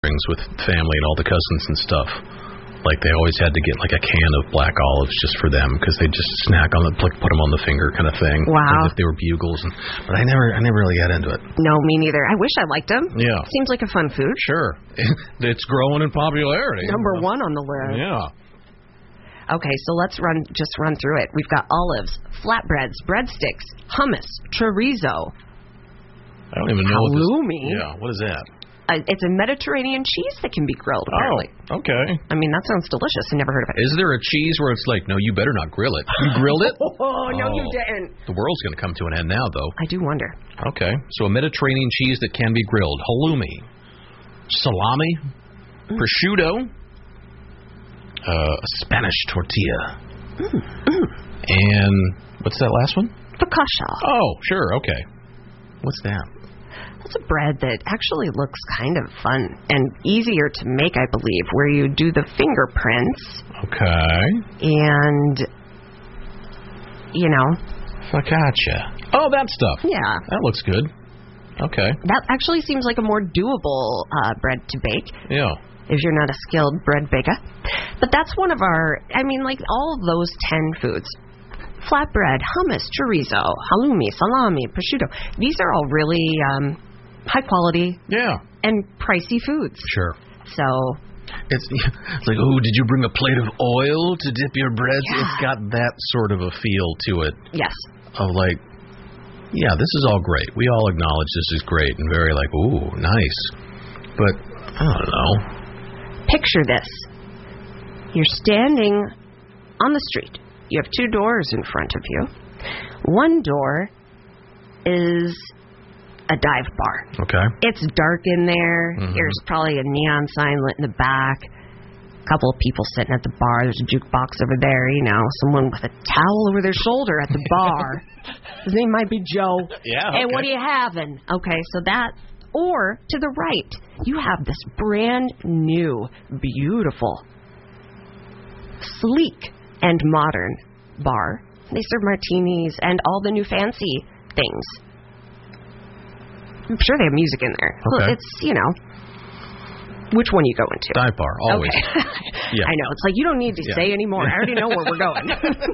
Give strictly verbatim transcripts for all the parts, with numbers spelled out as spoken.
with family and all the cousins and stuff. Like, they always had to get, like, a can of black olives just for them, because they just snack on the, like, put them on the finger kind of thing. Wow. As if they were bugles. And, but I never I never really got into it. No, me neither. I wish I liked them. Yeah. Seems like a fun food. Sure. It's growing in popularity. Number one on the list. Yeah. Okay, so let's run just run through it. We've got olives, flatbreads, breadsticks, hummus, chorizo. I don't even know what this... Halloumi. Yeah, what is that? Uh, it's a Mediterranean cheese that can be grilled, apparently. Oh, okay. I mean, that sounds delicious. I never heard of it. Is there a cheese where it's like, no, you better not grill it? You grilled it? oh, no, oh, you didn't. The world's going to come to an end now, though. I do wonder. Okay. So a Mediterranean cheese that can be grilled. Halloumi. Salami. Mm. Prosciutto. Uh, a Spanish tortilla. Mm. Mm. And what's that last one? Focaccia. Oh, sure. Okay. What's that? It's a bread that actually looks kind of fun and easier to make, I believe, where you do the fingerprints. Okay. And, you know. Focaccia. Oh, that stuff. Yeah. That looks good. Okay. That actually seems like a more doable uh, bread to bake. Yeah. If you're not a skilled bread baker. But that's one of our, I mean, like all of those ten foods. Flatbread, hummus, chorizo, halloumi, salami, prosciutto. These are all really um, high quality yeah. and pricey foods. Sure. So it's, it's like, oh, did you bring a plate of oil to dip your bread? Yeah. It's got that sort of a feel to it. Yes. Of like, yeah, this is all great. We all acknowledge this is great and very like, ooh, nice. But I don't know. Picture this. You're standing on the street. You have two doors in front of you. One door is a dive bar. Okay. It's dark in there. Mm-hmm. There's probably a neon sign lit in the back. A couple of people sitting at the bar. There's a jukebox over there, you know. Someone with a towel over their shoulder at the bar. His name might be Joe. Yeah, Hey, okay. what are you having? Okay, so that... Or, to the right, you have this brand new, beautiful, sleek, and modern bar. They serve martinis and all the new fancy things. I'm sure they have music in there. Okay. Well, it's, you know, which one you go into? Dive bar, always. Okay. Yeah. I know. It's like, you don't need to Yeah. say anymore. I already know where we're going.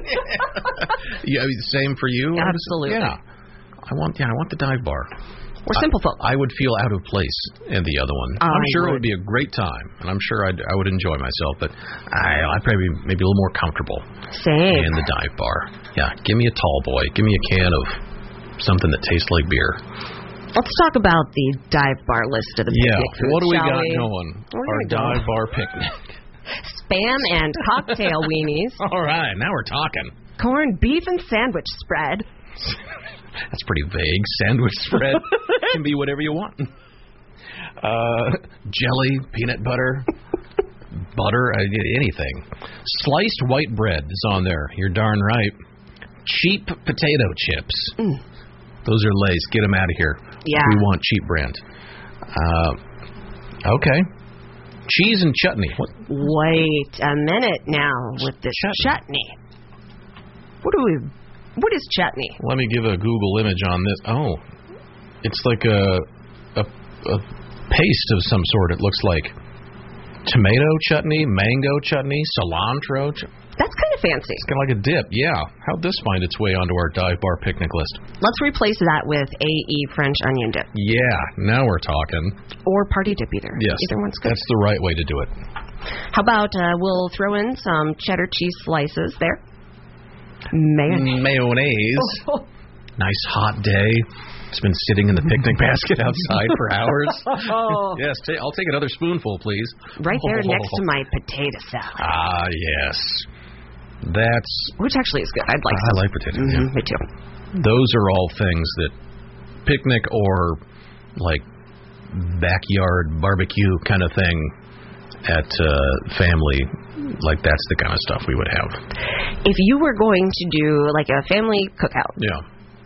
Yeah, same for you? Absolutely. Yeah. I want, yeah, I want the dive bar. We're simple folk. I, I would feel out of place in the other one. I I'm sure would. it would be a great time, and I'm sure I'd, I would enjoy myself, but I, I'd probably be maybe a little more comfortable Same. in the dive bar. Yeah, give me a tall boy. Give me a can of something that tastes like beer. Let's talk about the dive bar list of the Yeah, picnic foods, what do we shall got we? going? We're Our gonna go. dive bar picnic. Spam and cocktail weenies. All right, now we're talking. Corned beef and sandwich spread. That's pretty vague. Sandwich spread can be whatever you want. Uh, jelly, peanut butter, butter, uh, anything. Sliced white bread is on there. You're darn right. Cheap potato chips. Mm. Those are Lay's. Get them out of here. Yeah. We want cheap brand. Uh, okay. Cheese and chutney. What? Wait a minute now with this Chutney. chutney. What do we? What is chutney? Let me give a Google image on this. Oh, it's like a, a a paste of some sort. It looks like tomato chutney, mango chutney, cilantro. Ch- That's kind of fancy. it's kind of like a dip. Yeah. How'd this find its way onto our dive bar picnic list? Let's replace that with A E French onion dip Yeah. Now we're talking. or party dip either. Yes. Either one's good. That's the right way to do it. How about uh, we'll throw in some cheddar cheese slices there. Mayonnaise. Mayonnaise. Nice hot day. It's been sitting in the picnic basket outside for hours. Oh. Yes, ta- I'll take another spoonful, please. Right there next to my potato salad. Ah, yes. That's... Which actually is good. I'd like I some. like potatoes, Mm-hmm, yeah. Me too. Those are all things that picnic or, like, backyard barbecue kind of thing at uh, family, like, that's the kind of stuff we would have. If you were going to do, like, a family cookout, Yeah.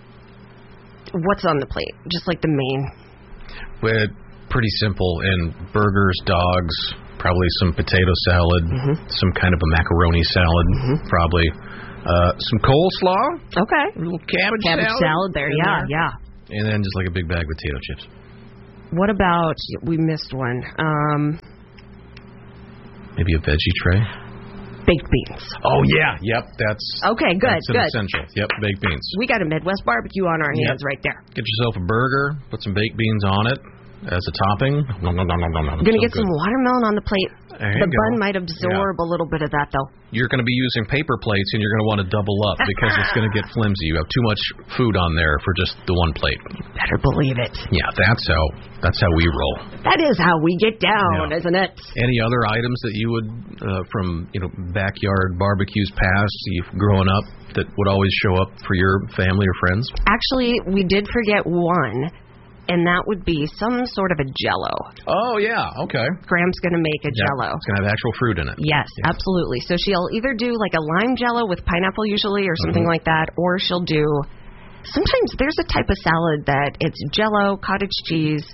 what's on the plate? Just, like, the main... Well, pretty simple. And burgers, dogs, probably some potato salad, Mm-hmm. some kind of a macaroni salad, Mm-hmm. probably. Uh, some coleslaw, Okay. a little cabbage, Cabbage salad, salad there, in yeah, there. yeah. And then just like a big bag of potato chips. What about, we missed one, um, maybe a veggie tray? baked beans. Oh, yeah. Yep, that's Okay, good, that's an good. essential. Yep, baked beans. We got a Midwest barbecue on our hands Yep. right there. Get yourself a burger, put some baked beans on it as a topping. Nom, nom, nom, nom, nom, nom. You're going to So get some good. watermelon on the plate. There you The go. bun might absorb a little bit of that, though. You're going to be using paper plates, and you're going to want to double up because it's going to get flimsy. You have too much food on there for just the one plate. Better believe it. Yeah, that's how that's how we roll. That is how we get down, Yeah. isn't it? Any other items that you would, uh, from you know backyard barbecues past, you've grown up, that would always show up for your family or friends? Actually, we did forget one, and that would be some sort of a Jell-O. Oh yeah, okay. Graham's going to make a Yeah, Jell-O. it's gonna have actual fruit in it. Yes, Yeah. absolutely. So she'll either do like a lime Jell-O with pineapple usually or something Mhm. like that, or she'll do, sometimes there's a type of salad that it's Jell-O, cottage cheese,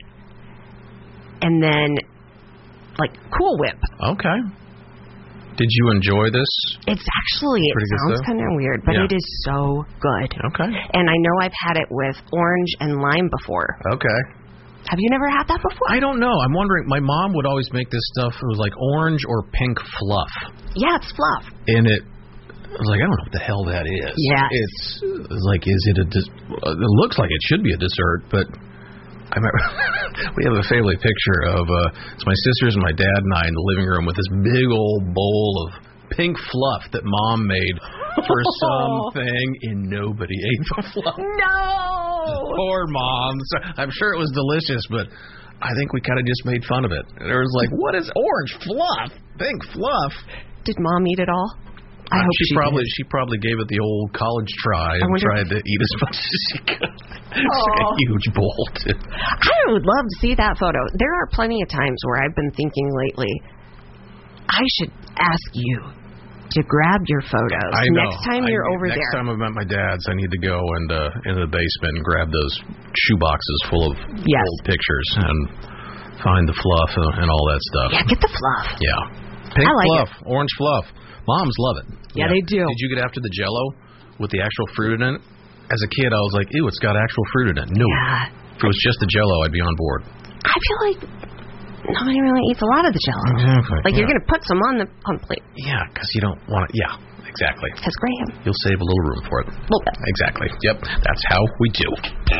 and then like Cool Whip. Okay. Did you enjoy this? It's actually, it Pretty good sounds stuff? kind of weird, but Yeah. it is so good. Okay. And I know I've had it with orange and lime before. Okay. Have you never had that before? I don't know. I'm wondering. My mom would always make this stuff. It was like orange or pink fluff, Yeah, it's fluff. and it. I was like, I don't know what the hell that is. Yeah. It's, it's like, is it a? Des- it looks like it should be a dessert, but I remember we have a family picture of uh, it's my sisters and my dad and I in the living room with this big old bowl of pink fluff that Mom made for something, and nobody ate the fluff. No! Poor Mom. So I'm sure it was delicious, but I think we kind of just made fun of it. And it was like, what is orange fluff? Pink fluff? Did Mom eat it all? I Uh, hope she, she probably did. she probably gave it the old college try and wonder- tried to eat as much as she could. It's like a huge bowl, too. I would love to see that photo. There are plenty of times where I've been thinking lately, I should ask you to grab your photos I know. next time I- you're over next there. time I'm at my dad's, I need to go and uh, into the basement and grab those shoe boxes full of Yes. old pictures and find the fluff and, and all that stuff. Yeah, get the fluff. Yeah. Pink I like fluff, orange fluff. Moms love it. Yeah, they do. Did you get after the Jell-O with the actual fruit in it? As a kid, I was like, ew, it's got actual fruit in it. No. Yeah. If it was just the Jell-O, I'd be on board. I feel like nobody really eats a lot of the Jell-O. Exactly. Like, yeah. you're going to put some on the on the plate. Yeah, because you don't want it. Yeah, exactly. Because Graham. You'll save a little room for it. A little bit. Exactly. Yep, that's how we do.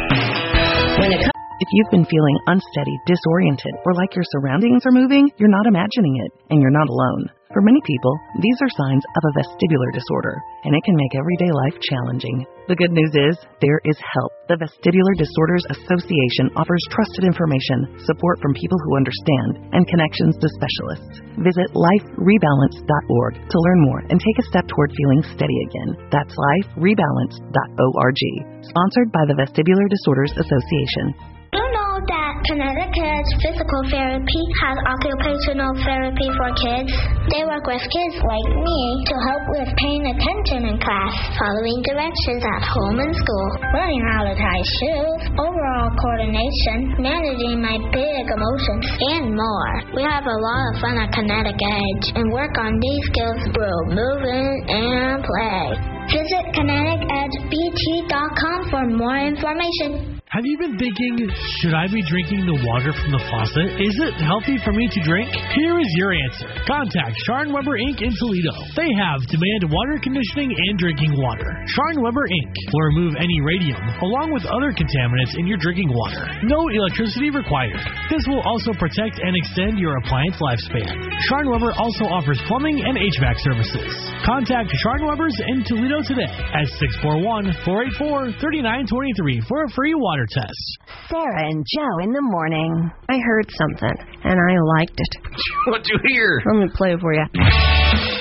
When it comes If you've been feeling unsteady, disoriented, or like your surroundings are moving, you're not imagining it, and you're not alone. For many people, these are signs of a vestibular disorder, and it can make everyday life challenging. The good news is, there is help. The Vestibular Disorders Association offers trusted information, support from people who understand, and connections to specialists. Visit life rebalance dot org to learn more and take a step toward feeling steady again. That's life rebalance dot org. Sponsored by the Vestibular Disorders Association. You know that Kinetic Kids Physical Therapy has occupational therapy for kids. They work with kids like me to help with paying attention in class, following directions at home and school, learning how to tie shoes, overall coordination, managing my big emotions, and more. We have a lot of fun at Kinetic Edge and work on these skills through moving and play. Visit kinetic edge b t dot com for more information. Have you been thinking, should I be drinking the water from the faucet? Is it healthy for me to drink? Here is your answer. Contact Sharn Weber Incorporated in Toledo. They have demand water conditioning and drinking water. Sharn Weber Incorporated will remove any radium along with other contaminants in your drinking water. No electricity required. This will also protect and extend your appliance lifespan. Sharn Weber also offers plumbing and H V A C services. Contact Sharn Weber's in Toledo today at six four one, four eight four, three nine two three for a free water test. Sarah and Joe in the morning. I heard something, and I liked it. What you hear? Let me play it for you.